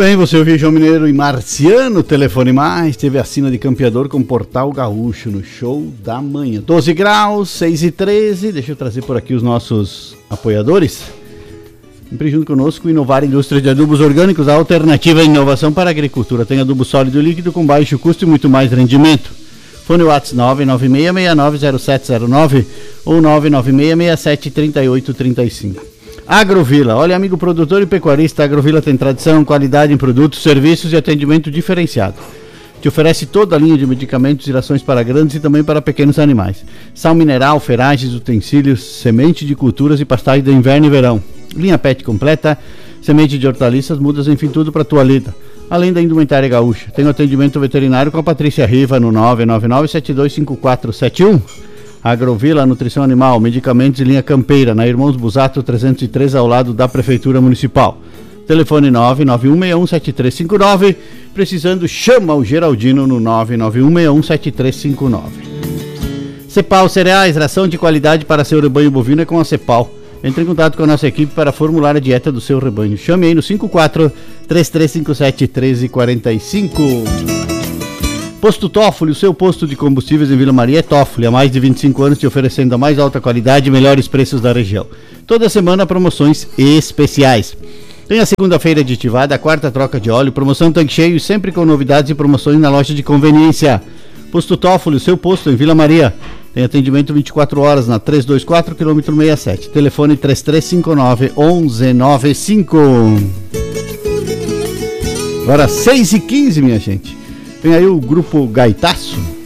bem, você ouviu João Mineiro e Marciano, Telefone Mais, teve a sina de campeador com Portal Gaúcho no show da manhã. 12 graus, 6h13, deixa eu trazer por aqui os nossos apoiadores. Sempre junto conosco, Inovar Indústria de Adubos Orgânicos, a alternativa à inovação para a agricultura. Tem adubo sólido e líquido com baixo custo e muito mais rendimento. Fone WhatsApp 996690709 ou 996673835. Agrovila, olha amigo produtor e pecuarista, a Agrovila tem tradição, qualidade em produtos, serviços e atendimento diferenciado. Te oferece toda a linha de medicamentos e rações para grandes e também para pequenos animais. Sal mineral, ferragens, utensílios, semente de culturas e pastagem de inverno e verão. Linha PET completa, semente de hortaliças, mudas, enfim, tudo para tua lida. Além da indumentária gaúcha. Tem o atendimento veterinário com a Patrícia Riva no 999-725471. Agrovila, nutrição animal, medicamentos e linha campeira, na Irmãos Busato 303, ao lado da Prefeitura Municipal. Telefone 991617359. Precisando, chama o Geraldino no 991617359. Cepal Cereais, ração de qualidade para seu rebanho bovino é com a Cepal. Entre em contato com a nossa equipe para formular a dieta do seu rebanho. Chame aí no 54-3357-1345. Posto Toffoli, o seu posto de combustíveis em Vila Maria é Toffoli. Há mais de 25 anos te oferecendo a mais alta qualidade e melhores preços da região. Toda semana promoções especiais. Tem a segunda-feira aditivada, a quarta troca de óleo, promoção tanque cheio, sempre com novidades e promoções na loja de conveniência. Posto Toffoli, o seu posto em Vila Maria. Tem atendimento 24 horas na 324 km 67. Telefone 3359-1195. Agora 6h15, minha gente. Vem aí o grupo Gaitaço.